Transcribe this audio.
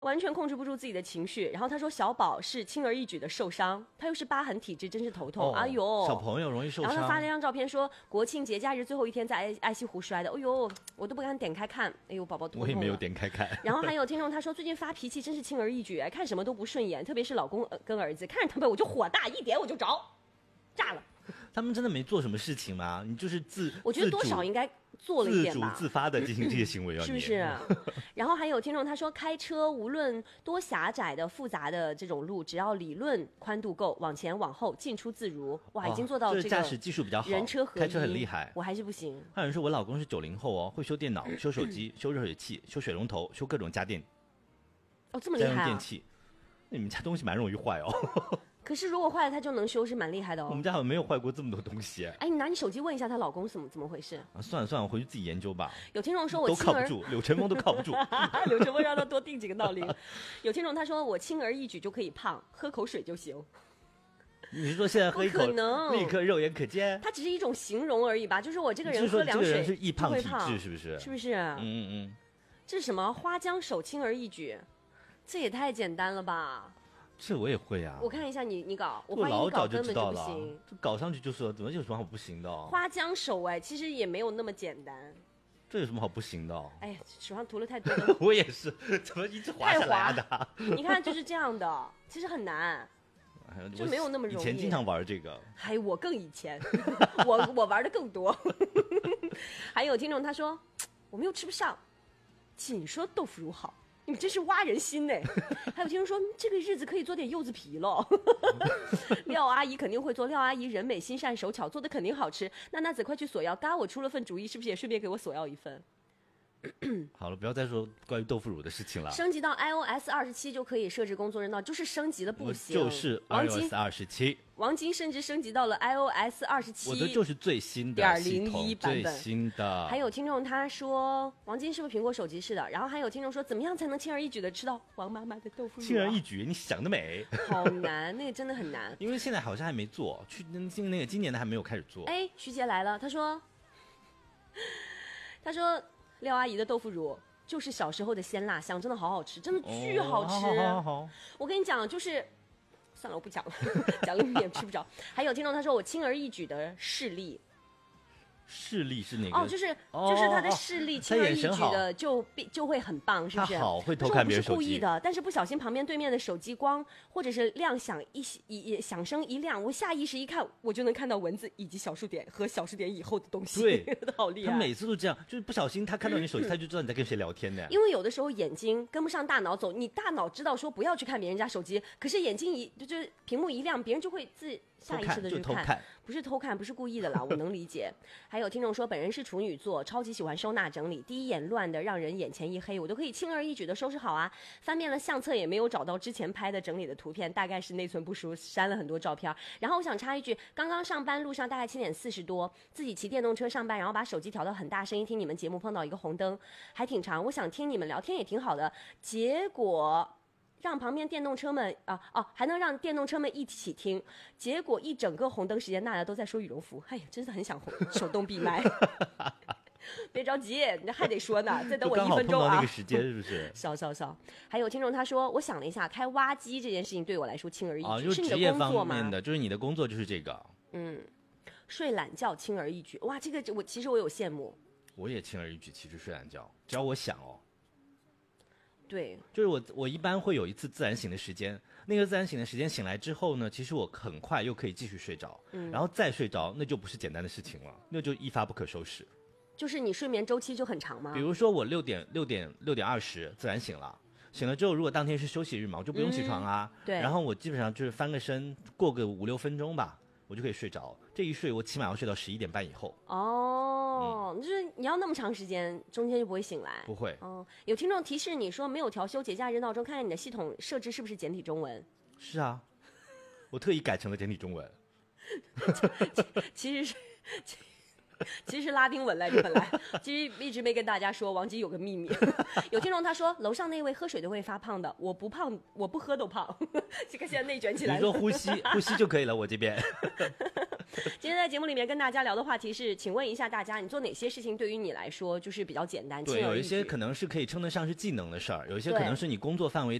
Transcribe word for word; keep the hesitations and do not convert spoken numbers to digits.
完全控制不住自己的情绪。然后他说小宝是轻而易举的受伤，他又是疤痕体质，真是头痛。哦、哎呦， 小朋友容易受伤。 然后他发了一张照片说国庆节假日最后一天在爱爱惜湖摔的。哎呦，我都不敢点开看。哎呦，宝宝头痛了。 我也没有点开看。 然后还有听众他说最近发脾气真是轻而易举，看什么都不顺眼，特别是老公跟儿子，看着他们我就火大，一点我就着，炸了。 他们真的没做什么事情吗？你就是自， 我觉得多少应该做了一点吧， 自主自发的进行这些行为啊， 是不是？然后还有听众他说，开车无论多狭窄的、复杂的这种路，只要理论宽度够，往前往后进出自如，哇，已经做到这个驾驶技术比较好， 人车合一， 开车很厉害。 我还是不行。 还有人说我老公是九零后哦，会修电脑、修手机、修热水器、修水龙头、修各种家电。 哦，这么厉害啊！ 家用电器，那你们家东西蛮容易坏哦。 可是如果坏了他就能修，是蛮厉害的哦。 我们家好像没有坏过这么多东西。 哎，你拿你手机问一下她老公怎么怎么回事啊？算了算了，我回去自己研究吧。 有听众说我都靠不住，柳成风都靠不住。 柳成风让他多定几个闹铃。有听众他说我轻而易举就可以胖，喝口水就行。 你是说现在喝一口立刻肉眼可见？ 它只是一种形容而已吧，就是我这个人喝凉水这个人是易胖体质，是不是？ 是不是？ 嗯嗯嗯。 这是什么？花江手轻而易举，这也太简单了吧？ 这我也会啊！ 我看一下你，你搞，我我老早就知道了，就搞上去就说怎么有什么好不行的、哦？ 花江手哎，其实也没有那么简单。 这有什么好不行的、哦？ 哎呀，手上涂了太多了。 我也是，怎么一直滑下来的？ 你看就是这样的，其实很难，就没有那么容易。 以前经常玩这个， 还有我更以前，我我玩的更多。还有听众他说，我们又吃不上，仅说豆腐乳好。你们真是挖人心呢！还有听说这个日子可以做点柚子皮了。廖阿姨肯定会做，廖阿姨人美心善手巧，做的肯定好吃。娜娜子快去索要，嘎我出了份主意，是不是也顺便给我索要一份？ 好了，不要再说关于豆腐乳的事情了。 升级到 I O S 二十七就可以设置工作人道，就是升级的不行。 就是 I O S 二十七。 王晶甚至升级到了 I O S 二十七， 我的就是最新的点零一版本， 最新的。 还有听众他说，王晶是不是苹果手机是的？然后还有听众说，怎么样才能轻而易举的吃到王妈妈的豆腐乳、啊？ 轻而易举，你想得美！ 好难，那个真的很难。 因为现在好像还没做，去那个今年的还没有开始做。 哎，徐杰来了，他说，他说廖阿姨的豆腐乳。就是小时候的鲜辣香，真的好好吃，真的巨好吃。 哦、好好好我跟你讲，就是算了，我不讲了，讲了你也吃不着。还有听众他说我轻而易举的视力。 视力是哪个？ 哦，就是就是他的视力轻而易举的就就会很棒，是不是？ 他好会偷看别人手机。 我不是故意的，但是不小心旁边对面的手机光或者是亮响一一响声一亮，我下意识一看，我就能看到文字以及小数点和小数点以后的东西。 对， 好厉害！ 他每次都这样，就是不小心他看到你手机，他就知道你在跟谁聊天呢。 因为有的时候眼睛跟不上大脑走，你大脑知道说不要去看别人家手机，可是眼睛一就是屏幕一亮，别人就会自下意识的去看， 偷看不是偷看，不是故意的啦，我能理解。还有听众说，本人是处女座，超级喜欢收纳整理，第一眼乱的让人眼前一黑，我都可以轻而易举的收拾好啊。翻遍了相册也没有找到之前拍的整理的图片，大概是内存不熟，删了很多照片。然后我想插一句，刚刚上班路上大概七点四十多，自己骑电动车上班，然后把手机调到很大声音听你们节目，碰到一个红灯，还挺长，我想听你们聊天也挺好的，结果。让旁边电动车们啊哦、啊，还能让电动车们一起听，结果一整个红灯时间，大家都在说羽绒服，哎呀，真的很想手动闭麦。别着急，你还得说呢，再等我一分钟啊。刚好碰到那个时间是不是？ 少少少。还有听众他说，我想了一下，开挖机这件事情对我来说轻而易举， 啊，就是职业方面的，就是你的工作就是这个。 嗯，睡懒觉轻而易举，哇，这个我其实我有羡慕。 我也轻而易举，其实睡懒觉，只要我想哦。 对， 就是我我一般会有一次自然醒的时间，那个自然醒的时间醒来之后呢，其实我很快又可以继续睡着，嗯，然后再睡着，那就不是简单的事情了，那就一发不可收拾。 就是你睡眠周期就很长吗？ 比如说我六点六点六点二十自然醒了，醒了之后如果当天是休息日嘛，我就不用起床啊， 嗯、对， 然后我基本上就是翻个身，过个五六分钟吧，我就可以睡着。这一睡我起码要睡到十一点半以后。 哦，嗯、就是你要那么长时间，中间就不会醒来？ 不会。 哦，有听众提示你说没有调休节假日闹钟，看看你的系统设置是不是简体中文？ 是啊，我特意改成了简体中文。 其实是。其实是拉丁文来着，本来其实一直没跟大家说，王姬有个秘密。有听众他说，楼上那位喝水都会发胖的，我不胖，我不喝都胖。这个现在内卷起来了。 你说呼吸，呼吸就可以了，我这边。 今天在节目里面跟大家聊的话题是，请问一下大家，你做哪些事情对于你来说就是比较简单？ 对，有一些可能是可以称得上是技能的事儿，有一些可能是你工作范围